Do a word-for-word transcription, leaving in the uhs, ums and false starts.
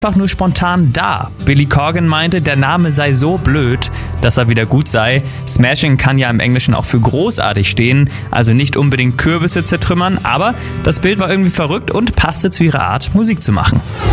einfach nur spontan da. Billy Corgan meinte, der Name sei so blöd, dass er wieder gut sei. Smashing kann ja im Englischen auch für großartig stehen, also nicht unbedingt Kürbisse zertrümmern, aber das Bild war irgendwie verrückt und passte zu ihrer Art, Musik zu machen.